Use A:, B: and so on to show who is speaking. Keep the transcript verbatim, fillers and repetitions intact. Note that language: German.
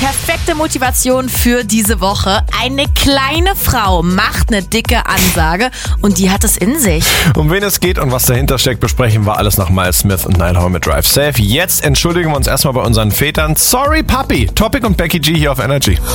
A: perfekte Motivation für diese Woche. Eine kleine Frau macht eine dicke Ansage und die hat es in sich.
B: Um wen es geht und was dahinter steckt, besprechen wir alles nach Miles Smith und Niall Horan mit Drive Safe. Jetzt entschuldigen wir uns erstmal bei unseren Vätern. Sorry, Papi. Topic und Becky G hier auf Energy.